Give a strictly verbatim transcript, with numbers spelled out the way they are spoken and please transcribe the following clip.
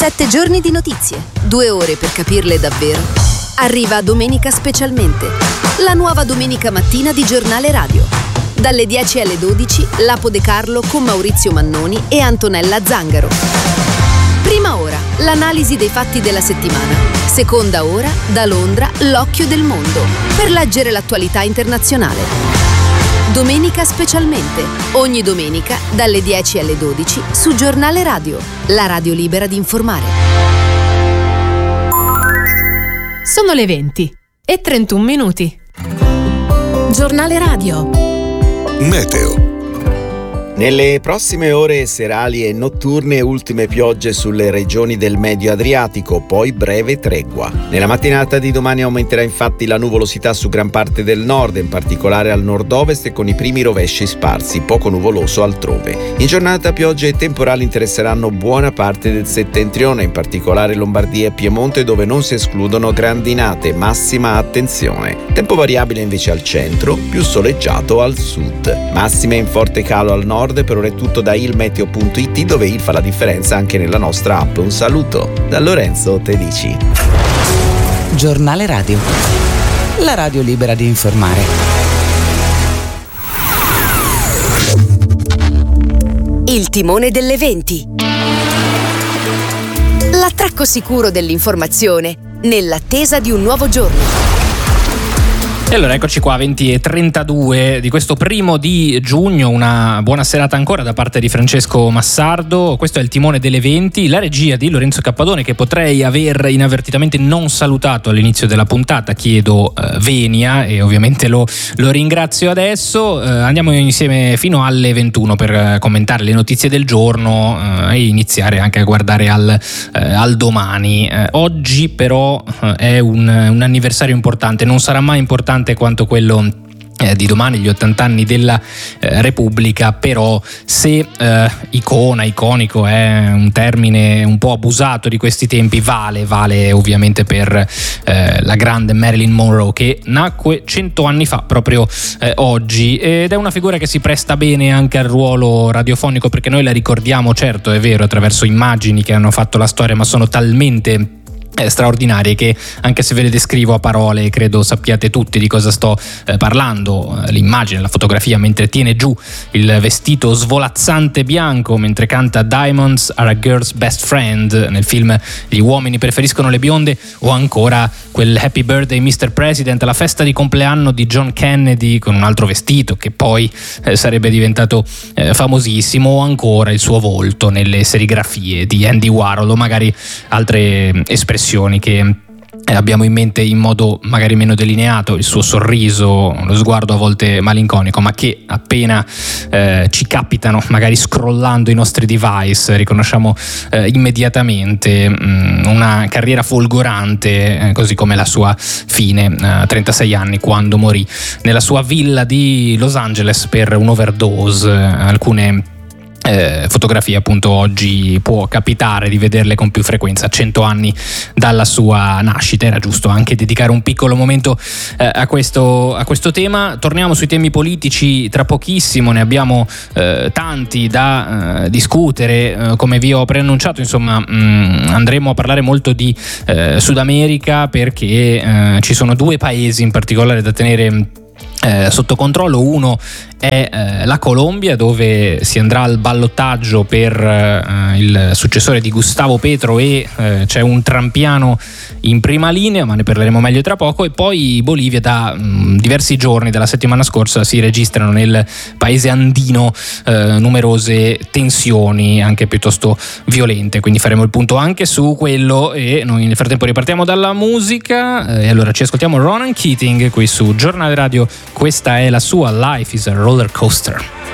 Sette giorni di notizie, due ore per capirle davvero. Arriva Domenica Specialmente, la nuova domenica mattina di Giornale Radio. Dalle dieci alle dodici, Lapo De Carlo con Maurizio Mannoni e Antonella Zangaro. Prima ora, l'analisi dei fatti della settimana. Seconda ora, da Londra, l'occhio del mondo, per leggere l'attualità internazionale. Domenica Specialmente, ogni domenica dalle dieci alle dodici su Giornale Radio, la radio libera di informare. Sono le venti e trentuno minuti. Giornale Radio. Meteo. Nelle prossime ore serali e notturne ultime piogge sulle regioni del Medio Adriatico, poi breve tregua. Nella mattinata di domani aumenterà infatti la nuvolosità su gran parte del nord, in particolare al nord-ovest e con i primi rovesci sparsi, poco nuvoloso altrove. In giornata piogge e temporali interesseranno buona parte del settentrione, in particolare Lombardia e Piemonte, dove non si escludono grandinate, massima attenzione. Tempo variabile invece al centro, più soleggiato al sud. Massime in forte calo al nord. Per ora è tutto da ilmeteo punto it, dove il fa la differenza anche nella nostra app. Un saluto da Lorenzo Tedici. Giornale Radio, la radio libera di informare. Il timone delle venti. L'attracco sicuro dell'informazione nell'attesa di un nuovo giorno. E allora eccoci qua, venti e trentadue di questo primo di giugno, una buona serata ancora da parte di Francesco Massardo. Questo è il timone delle venti, la regia di Lorenzo Cappadone, che potrei aver inavvertitamente non salutato all'inizio della puntata, chiedo eh, venia e ovviamente lo, lo ringrazio adesso. Eh, andiamo insieme fino alle ventuno per eh, commentare le notizie del giorno eh, e iniziare anche a guardare al, eh, al domani. Eh, oggi però eh, è un, un anniversario importante, non sarà mai importante quanto quello eh, di domani, gli ottanta anni della eh, Repubblica, però se eh, icona, iconico è un termine un po' abusato di questi tempi, vale, vale ovviamente per eh, la grande Marilyn Monroe, che nacque cento anni fa proprio eh, oggi, ed è una figura che si presta bene anche al ruolo radiofonico, perché noi la ricordiamo, certo è vero, attraverso immagini che hanno fatto la storia, ma sono talmente Eh, straordinarie che anche se ve le descrivo a parole credo sappiate tutti di cosa sto eh, parlando. Eh, l'immagine, la fotografia mentre tiene giù il vestito svolazzante bianco mentre canta Diamonds Are a Girl's Best Friend nel film Gli uomini preferiscono le bionde, o ancora quel Happy Birthday mister President, la festa di compleanno di John Kennedy con un altro vestito che poi eh, sarebbe diventato eh, famosissimo, o ancora il suo volto nelle serigrafie di Andy Warhol, o magari altre espressioni che abbiamo in mente in modo magari meno delineato, il suo sorriso, lo sguardo a volte malinconico, ma che appena eh, ci capitano, magari scrollando i nostri device, riconosciamo eh, immediatamente. Mh, una carriera folgorante, eh, così come la sua fine a eh, trentasei anni, quando morì nella sua villa di Los Angeles per un'overdose. Eh, alcune Eh, fotografie appunto oggi può capitare di vederle con più frequenza. Cento anni dalla sua nascita, era giusto anche dedicare un piccolo momento eh, a questo a questo tema. Torniamo sui temi politici tra pochissimo, ne abbiamo eh, tanti da eh, discutere. Eh, come vi ho preannunciato, insomma, mh, andremo a parlare molto di eh, Sud America, perché eh, ci sono due paesi in particolare da tenere Eh, sotto controllo. Uno è eh, la Colombia, dove si andrà al ballottaggio per eh, il successore di Gustavo Petro e eh, c'è un trampiano in prima linea, ma ne parleremo meglio tra poco. E poi Bolivia, da mh, diversi giorni della settimana scorsa si registrano nel paese andino eh, numerose tensioni anche piuttosto violente, quindi faremo il punto anche su quello. E noi nel frattempo ripartiamo dalla musica eh, e allora ci ascoltiamo Ronan Keating qui su Giornale Radio. Questa è la sua Life is a Roller Coaster.